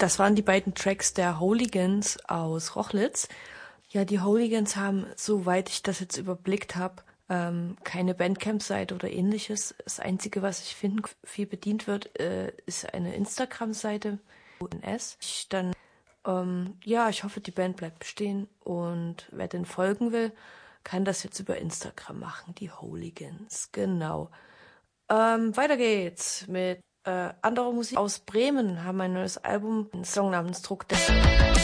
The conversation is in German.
Das waren die beiden Tracks der Hooligans aus Rochlitz. Ja, die Hooligans haben, soweit ich das jetzt überblickt habe, keine Bandcamp-Seite oder ähnliches. Das Einzige, was ich finde, viel bedient wird, ist eine Instagram-Seite. Ich hoffe, die Band bleibt bestehen und wer denn folgen will, kann das jetzt über Instagram machen, die Hooligans, genau. Weiter geht's mit anderer Musik aus Bremen, haben ein neues Album, einen Song namens Druck der